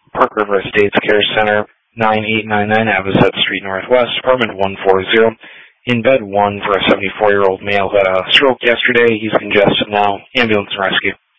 Park River Estates Care Center, 9899 Avocet Street Northwest, apartment 140. In bed 1 for a 74-year-old male who had a stroke yesterday. He's congested now. Ambulance and rescue.